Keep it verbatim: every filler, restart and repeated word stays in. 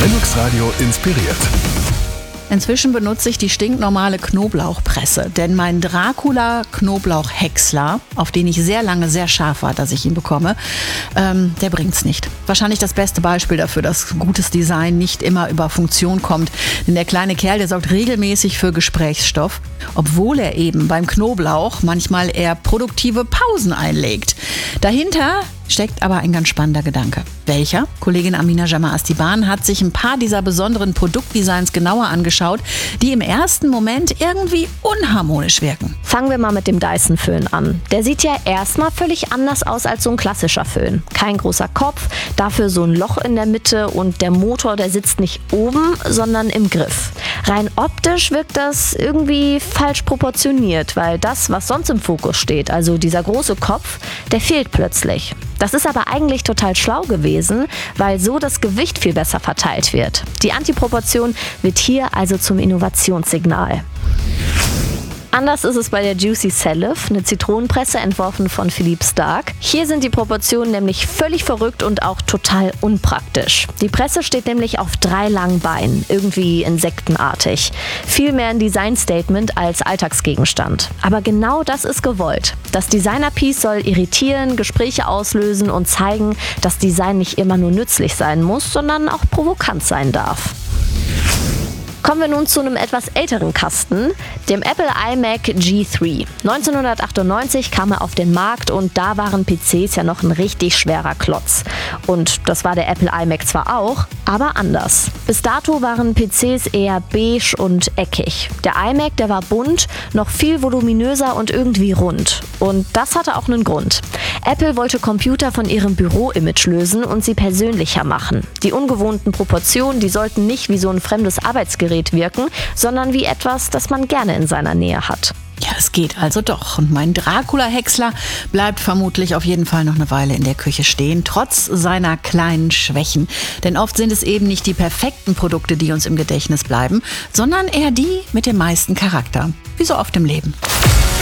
Linux Radio inspiriert. Inzwischen benutze ich die stinknormale Knoblauchpresse, denn mein Dracula Knoblauchhäcksler, auf den ich sehr lange sehr scharf war, dass ich ihn bekomme, ähm, der bringt's nicht. Wahrscheinlich das beste Beispiel dafür, dass gutes Design nicht immer über Funktion kommt, denn der kleine Kerl, der sorgt regelmäßig für Gesprächsstoff, obwohl er eben beim Knoblauch manchmal eher produktive Pausen einlegt. Dahinter steckt aber ein ganz spannender Gedanke. Welcher? Kollegin Amina Jama-Astiban hat sich ein paar dieser besonderen Produktdesigns genauer angeschaut, die im ersten Moment irgendwie unharmonisch wirken. Fangen wir mal mit dem Dyson-Föhn an. Der sieht ja erstmal völlig anders aus als so ein klassischer Föhn. Kein großer Kopf, dafür so ein Loch in der Mitte und der Motor, der sitzt nicht oben, sondern im Griff. Rein optisch wirkt das irgendwie falsch proportioniert, weil das, was sonst im Fokus steht, also dieser große Kopf, der fehlt plötzlich. Das ist aber eigentlich total schlau gewesen, weil so das Gewicht viel besser verteilt wird. Die Antiproportion wird hier also zum Innovationssignal. Anders ist es bei der Juicy Salif, eine Zitronenpresse entworfen von Philippe Starck. Hier sind die Proportionen nämlich völlig verrückt und auch total unpraktisch. Die Presse steht nämlich auf drei langen Beinen, irgendwie insektenartig. Viel mehr ein Designstatement als Alltagsgegenstand. Aber genau das ist gewollt. Das Designer-Piece soll irritieren, Gespräche auslösen und zeigen, dass Design nicht immer nur nützlich sein muss, sondern auch provokant sein darf. Kommen wir nun zu einem etwas älteren Kasten, dem Apple iMac G drei. neunzehnhundertachtundneunzig kam er auf den Markt und da waren P Cs ja noch ein richtig schwerer Klotz. Und das war der Apple iMac zwar auch, aber anders. Bis dato waren P Cs eher beige und eckig. Der iMac, der war bunt, noch viel voluminöser und irgendwie rund. Und das hatte auch einen Grund. Apple wollte Computer von ihrem Büro-Image lösen und sie persönlicher machen. Die ungewohnten Proportionen, die sollten nicht wie so ein fremdes Arbeitsgerät wirken, sondern wie etwas, das man gerne in seiner Nähe hat. Ja, es geht also doch. Und mein Dracula-Häcksler bleibt vermutlich auf jeden Fall noch eine Weile in der Küche stehen, trotz seiner kleinen Schwächen. Denn oft sind es eben nicht die perfekten Produkte, die uns im Gedächtnis bleiben, sondern eher die mit dem meisten Charakter. Wie so oft im Leben.